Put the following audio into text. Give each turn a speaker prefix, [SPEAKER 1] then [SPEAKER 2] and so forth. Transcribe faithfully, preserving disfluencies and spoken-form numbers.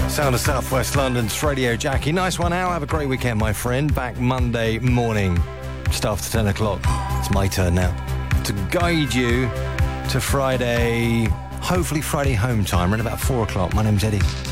[SPEAKER 1] Sound of South West London's Radio Jackie. Nice one, Al. Have a great weekend, my friend. Back Monday morning, just after ten o'clock. It's my turn now to guide you to Friday, hopefully Friday home time, around about four o'clock. My name's Eddie.